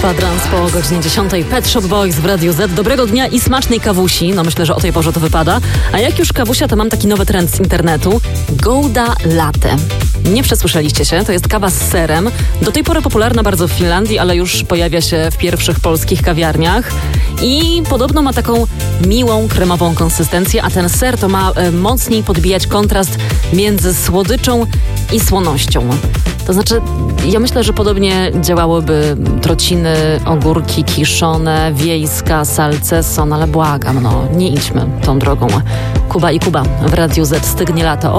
Kwadrans po godzinie 10. Pet Shop Boys w Radiu Z. Dobrego dnia i smacznej kawusi. No myślę, że o tej porze to wypada. A jak już kawusia, to mam taki nowy trend z internetu. Gouda latte. Nie przesłyszeliście się, to jest kawa z serem. Do tej pory popularna bardzo w Finlandii, ale już pojawia się w pierwszych polskich kawiarniach. I podobno ma taką miłą, kremową konsystencję, a ten ser to ma mocniej podbijać kontrast między słodyczą i słonością. To znaczy, ja myślę, że podobnie działałyby trociny, ogórki kiszone, wiejska, salceson, ale błagam, no nie idźmy tą drogą. Kuba i Kuba w Radiu Z. Stygnie lato.